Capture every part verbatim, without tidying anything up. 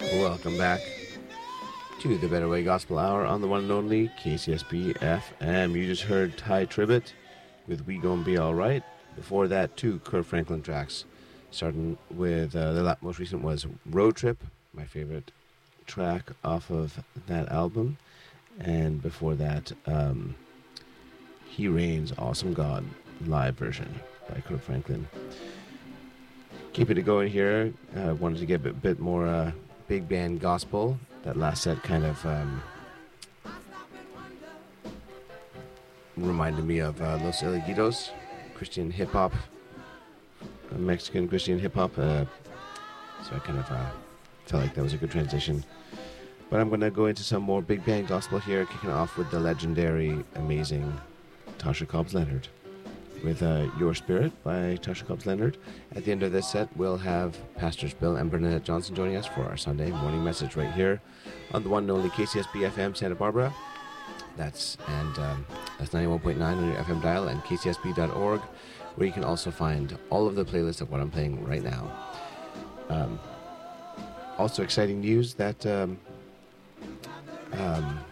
Welcome back to the Better Way Gospel Hour on the one and only K C S B F M. You just heard Ty Tribbett with We Gon' Be Alright. Before that, two Kirk Franklin tracks. Starting with uh, the most recent was Road Trip, my favorite track off of that album. And before that, um, He Reigns, Awesome God, live version by Kirk Franklin. Keeping it going here, I uh, wanted to get a bit, bit more uh, big band gospel. That last set kind of um, reminded me of uh, Los Elegidos, Christian hip hop, uh, Mexican Christian hip hop. Uh, so I kind of uh, felt like that was a good transition. But I'm going to go into some more big band gospel here, kicking off with the legendary, amazing Tasha Cobbs Leonard with uh, Your Spirit by Tasha Cobbs Leonard. At the end of this set, we'll have Pastors Bill and Bernadette Johnson joining us for our Sunday morning message right here on the one and only K C S B F M Santa Barbara. That's and um, that's ninety-one point nine on your F M dial and K C S B dot org, where you can also find all of the playlists of what I'm playing right now. Um, also, exciting news that um, um,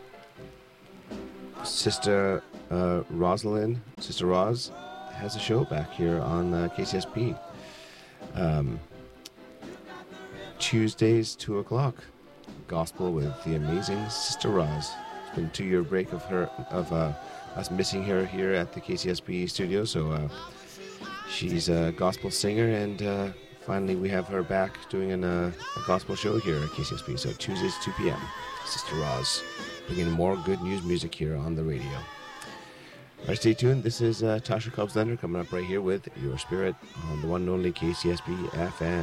Sister uh, Rosalind, Sister Roz, has a show back here on uh, K C S B. Um, Tuesdays, two o'clock. Gospel with the amazing Sister Roz. It's been a two-year break of her of uh, us missing her here at the K C S B studio. So uh, she's a gospel singer, and uh, finally we have her back doing an, uh, a gospel show here at K C S B. So Tuesdays, two p.m. Sister Roz, bringing more good news music here on the radio. All right, stay tuned. This is uh, Tasha Cobbs Leonard coming up right here with Your Spirit on the one and only K C S B F M.